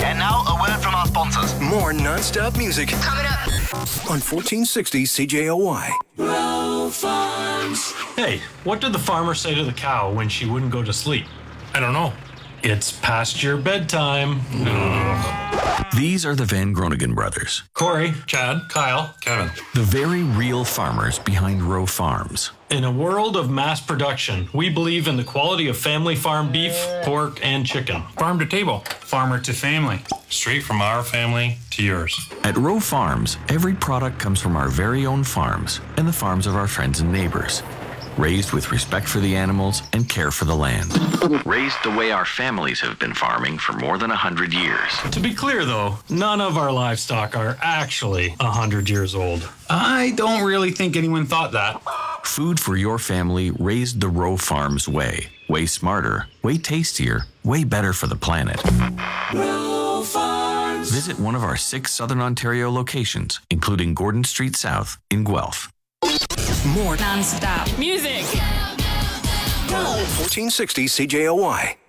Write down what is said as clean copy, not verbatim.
And now, a word from our sponsors. More non-stop music. Coming up On 1460 CJOY. Row Farms. Hey, what did the farmer say to the cow when she wouldn't go to sleep? I don't know. It's past your bedtime. These are the Van Groningen brothers, Corey, Chad, Kyle, Kevin. the very real farmers behind Row Farms. in a world of mass production, we believe in the quality of family farm beef, pork, and chicken. Farm to table, farmer to family. Straight from our family to yours. At Row Farms, every product comes from our very own farms and the farms of our friends and neighbors. Raised with respect for the animals and care for the land. Raised the way our families have been farming for more than 100 years. To be clear, though, none of our livestock are actually 100 years old. I don't really think anyone thought that. Food for your family raised the Row Farms way. Way smarter, way tastier, way better for the planet. Row Farms. Visit one of our 6 Southern Ontario locations, including Gordon Street South in Guelph. More non-stop music. 1460 CJOY.